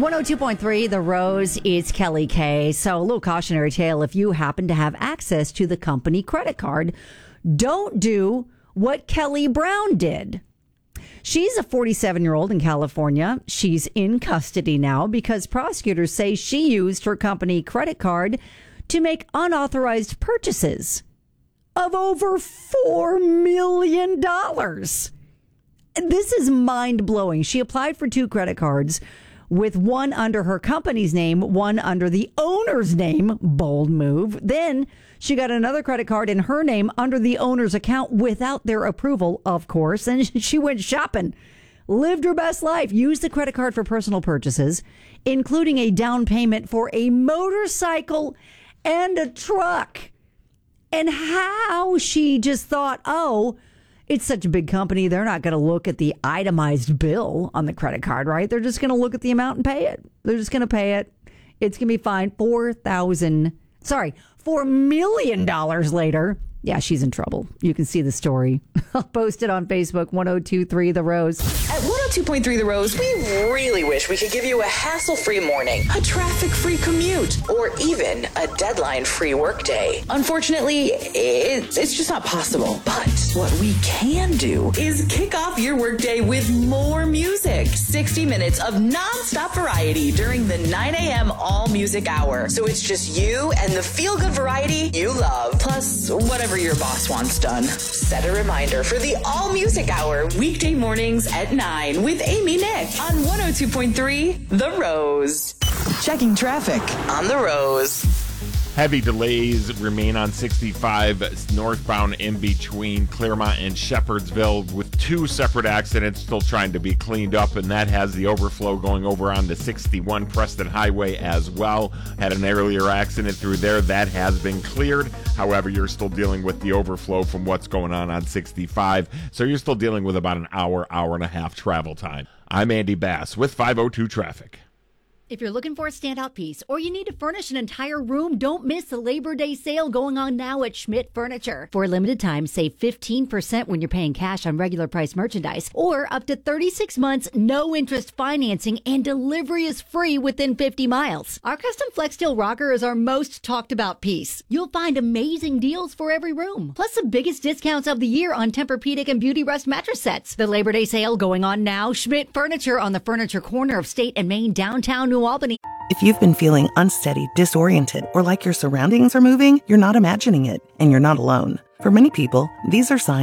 102.3 The Rose is Kelly K. So a little cautionary tale. If you happen to have access to the company credit card, don't do what Kelly Brown did. She's a 47-year-old in California. She's in custody now because prosecutors say she used her company credit card to make unauthorized purchases of over $4 million. This is mind-blowing. She applied for 2 credit cards, with one under her company's name, one under the owner's name. Bold move. Then she got another credit card in her name under the owner's account without their approval, of course. And she went shopping, lived her best life, used the credit card for personal purchases, including a down payment for a motorcycle and a truck. And how she just thought, oh, it's such a big company, they're not going to look at the itemized bill on the credit card, right? They're just going to look at the amount and pay it. They're just going to pay it. It's going to be fine. $4 million later. Yeah, she's in trouble. You can see the story. I'll post it on Facebook, 1023 The Rose. At 102.3 The Rose, we really wish we could give you a hassle-free morning, a traffic-free commute, or even a deadline-free workday. Unfortunately, it's just not possible. But what we can do is kick off your workday with more music. 60 minutes of non-stop variety during the 9 a.m. all-music hour. So it's just you and the feel-good variety you love, plus whatever your boss wants done. Set a reminder for the All Music Hour, weekday mornings at 9 with Amy Nick on 102.3 The Rose. Checking traffic on The Rose. Heavy delays remain on 65 northbound in between Claremont and Shepherdsville, with 2 separate accidents still trying to be cleaned up, and that has the overflow going over on the 61 Preston Highway as well. Had an earlier accident through there. That has been cleared. However, you're still dealing with the overflow from what's going on 65. So you're still dealing with about an hour and a half travel time. I'm Andy Bass with 502 Traffic. If you're looking for a standout piece or you need to furnish an entire room, don't miss the Labor Day sale going on now at Schmidt Furniture. For a limited time, save 15% when you're paying cash on regular price merchandise, or up to 36 months, no interest financing, and delivery is free within 50 miles. Our custom Flex Steel Rocker is our most talked about piece. You'll find amazing deals for every room, plus the biggest discounts of the year on Tempur-Pedic and Beauty Rest mattress sets. The Labor Day sale going on now. Schmidt Furniture on the furniture corner of State and Main, downtown New Albany. If you've been feeling unsteady, disoriented, or like your surroundings are moving, you're not imagining it, and you're not alone. For many people, these are signs